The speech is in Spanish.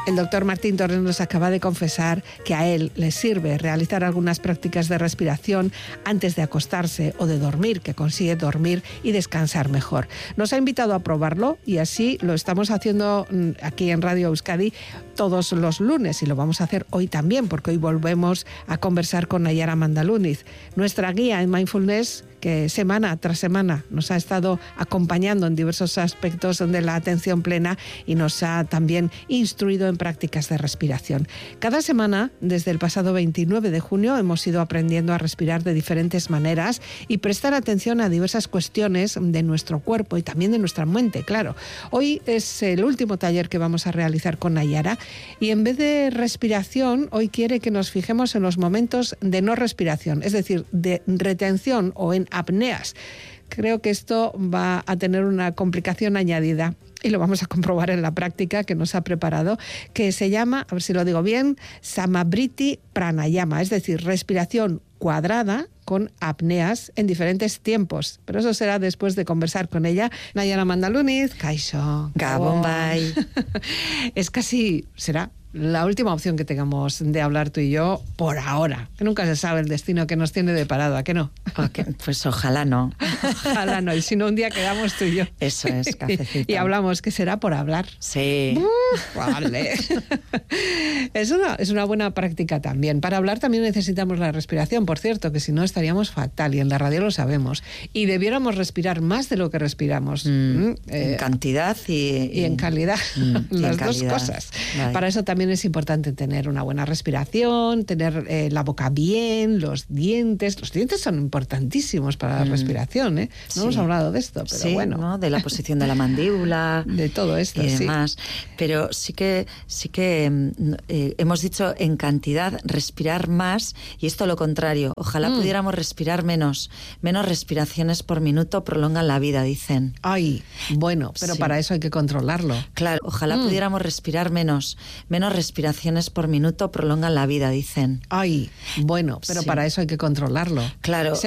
El doctor Martín Torres nos acaba de confesar que a él le sirve realizar algunas prácticas de respiración antes de acostarse o de dormir, que consigue dormir y descansar mejor. Nos ha invitado a probarlo y así lo estamos haciendo aquí en Radio Euskadi todos los lunes y lo vamos a hacer hoy también, porque hoy volvemos a conversar con Naiara Mandaluniz, nuestra guía en Mindfulness, que semana tras semana nos ha estado acompañando en diversos aspectos de la atención plena y nos ha también instruido en prácticas de respiración. Cada semana, desde el pasado 29 de junio, hemos ido aprendiendo a respirar de diferentes maneras y prestar atención a diversas cuestiones de nuestro cuerpo y también de nuestra mente, claro. Hoy es el último taller que vamos a realizar con Naiara y en vez de respiración, hoy quiere que nos fijemos en los momentos de no respiración, es decir, de retención o en apneas. Creo que esto va a tener una complicación añadida y lo vamos a comprobar en la práctica que nos ha preparado, que se llama, a ver si lo digo bien, Samabriti Pranayama, es decir, respiración cuadrada con apneas en diferentes tiempos. Pero eso será después de conversar con ella. Naiara Mandaluniz, Kaixo. Gabon bai. Es casi, será la última opción que tengamos de hablar tú y yo por ahora. Que nunca se sabe el destino que nos tiene deparado, ¿a qué no? Okay, pues ojalá no. Ojalá no, y si no un día quedamos tú y yo. Eso es, cafecito. Y hablamos, que será por hablar. Sí. Vale. Es una buena práctica también. Para hablar también necesitamos la respiración, por cierto, que si no estaríamos fatal y en la radio lo sabemos. Y debiéramos respirar más de lo que respiramos. En cantidad y en calidad. Las dos cosas. Vale. Para eso también es importante tener una buena respiración, tener la boca bien, los dientes. Los dientes son importantísimos para la respiración, ¿eh? No sí. hemos hablado de esto, pero sí, bueno. ¿no? De la posición de la mandíbula. De todo esto, y demás. Sí. Pero sí que hemos dicho en cantidad respirar más y esto lo contrario. Ojalá pudiéramos respirar menos. Menos respiraciones por minuto prolongan la vida, dicen. Ay, bueno, pero sí. Para eso hay que controlarlo. Claro, ojalá pudiéramos respirar menos. Menos respiraciones por minuto prolongan la vida, dicen. Ay, bueno, pero sí. Para eso hay que controlarlo. Claro.